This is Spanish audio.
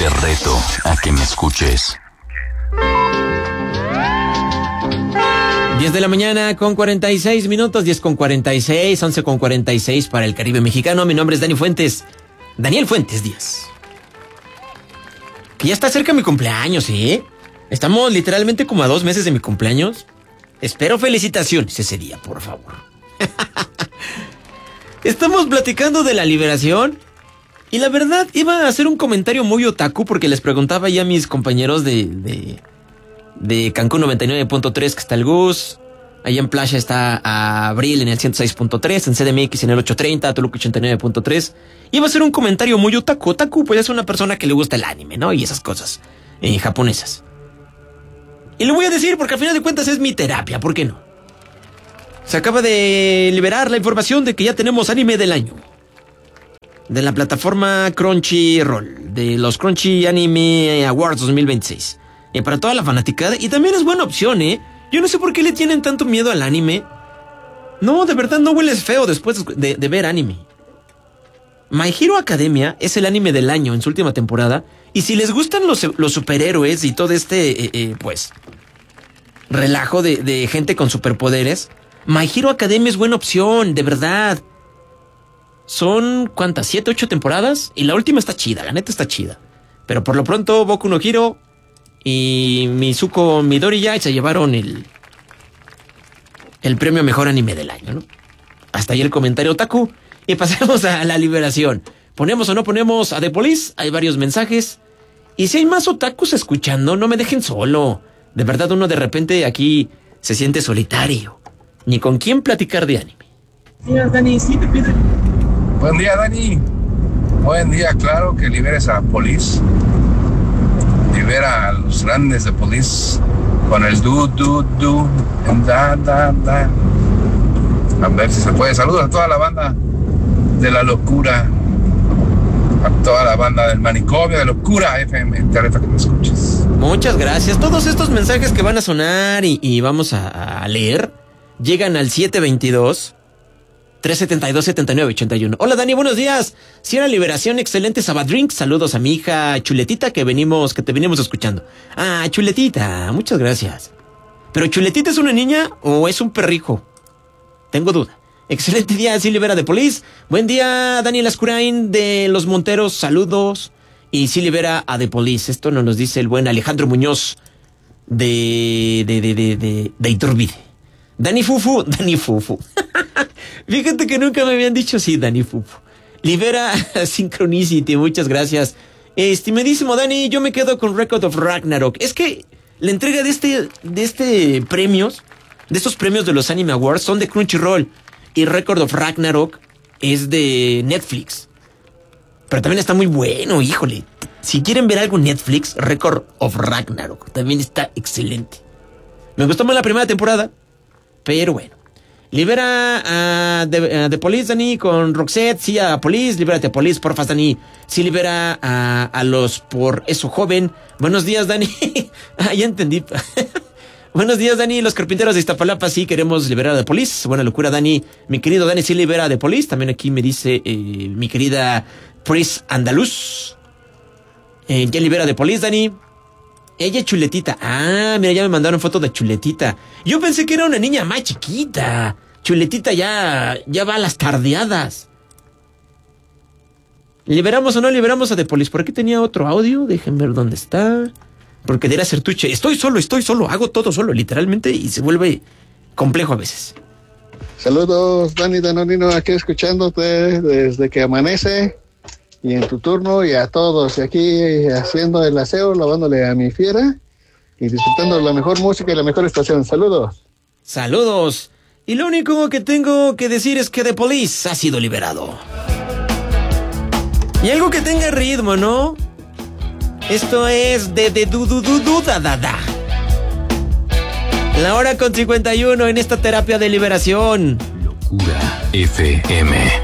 Te reto a que me escuches. 10 de la mañana con 46 minutos, 10 con 46, 11 con 46 para el Caribe mexicano. Mi nombre es Dani Fuentes, Daniel Fuentes Díaz. Que ya está cerca mi cumpleaños, ¿eh? Estamos literalmente como a 2 meses de mi cumpleaños. Espero felicitaciones ese día, por favor. Estamos platicando de la liberación. Y la verdad, iba a hacer un comentario muy otaku porque les preguntaba ya a mis compañeros de Cancún 99.3 que está el Gus. Allá en Playa está a Abril en el 106.3, en CDMX en el 830, Toluca 89.3. Iba a hacer un comentario muy otaku. Otaku pues es una persona que le gusta el anime, ¿no? Y esas cosas japonesas. Y lo voy a decir porque al final de cuentas es mi terapia, ¿por qué no? Se acaba de liberar la información de que ya tenemos anime del año. De la plataforma Crunchyroll, de los Crunchy Anime Awards 2026. Para toda la fanaticada, y también es buena opción, ¿eh? Yo no sé por qué le tienen tanto miedo al anime. No, de verdad no hueles feo después de ver anime. My Hero Academia es el anime del año en su última temporada. Y si les gustan los superhéroes y todo este, pues, relajo de gente con superpoderes, My Hero Academia es buena opción, de verdad. Son, ¿cuántas? 7, 8 temporadas. Y la última está chida, la neta está chida. Pero por lo pronto, Boku no Hero y Mizuko Midoriya se llevaron el premio a mejor anime del año, ¿no? Hasta ahí el comentario otaku. Y pasemos a la liberación. ¿Ponemos o no ponemos a The Police? Hay varios mensajes. Y si hay más otakus escuchando, no me dejen solo. De verdad, uno de repente aquí se siente solitario. Ni con quién platicar de anime. Días, Dani, sí te pido. Buen día, Dani. Buen día, claro que liberes a Police. Libera a los grandes de Police con el do, da. A ver si se puede. Saludos a toda la banda de La Locura, a toda la banda del Manicomio de Locura FM. Te reto que me escuches. Muchas gracias. Todos estos mensajes que van a sonar y vamos a leer llegan al 722-372-7981. Hola, Dani, buenos días. Si era liberación, excelente Sabadrink. Saludos a mi hija Chuletita que te venimos escuchando. Ah, Chuletita, muchas gracias. ¿Pero Chuletita es una niña o es un perrijo? Tengo duda. Excelente día, sí libera de Police. Buen día, Daniel Ascurain de Los Monteros, saludos. Y sí libera a The Police. Esto nos dice el buen Alejandro Muñoz de Iturbide. Dani Fufu. Fíjate que nunca me habían dicho así, Dani Fufu. Libera Synchronicity, muchas gracias. Estimadísimo Dani, yo me quedo con Record of Ragnarok. Es que la entrega de estos premios de los Anime Awards son de Crunchyroll. Y Record of Ragnarok es de Netflix. Pero también está muy bueno, híjole. Si quieren ver algo en Netflix, Record of Ragnarok también está excelente. Me gustó más la primera temporada, pero bueno. Libera a The Police, Dani, con Roxette. Sí, a Police, libérate a Police, porfa, Dani. Sí, libera a los por eso joven. Buenos días, Dani. Ya entendí. Buenos días, Dani. Los carpinteros de Iztapalapa, sí queremos liberar a The Police. Buena locura, Dani. Mi querido Dani, sí libera a The Police. También aquí me dice mi querida Pris Andaluz. Ya libera a The Police, Dani. Ella es Chuletita. Ah, mira, ya me mandaron foto de Chuletita. Yo pensé que era una niña más chiquita. Chuletita ya va a las tardeadas. ¿Liberamos o no liberamos a The Police? Por aquí tenía otro audio. Dejen ver dónde está. Porque debería ser tuche. Estoy solo. Hago todo solo, literalmente. Y se vuelve complejo a veces. Saludos, Dani Danonino. Aquí escuchándote desde que amanece. Y en tu turno y a todos. Y aquí haciendo el aseo, lavándole a mi fiera. Y disfrutando de la mejor música y la mejor estación. Saludos. Saludos. Y lo único que tengo que decir es que The Police ha sido liberado. Y algo que tenga ritmo, ¿no? Esto es de da. La hora con 51 en esta terapia de liberación. Locura FM.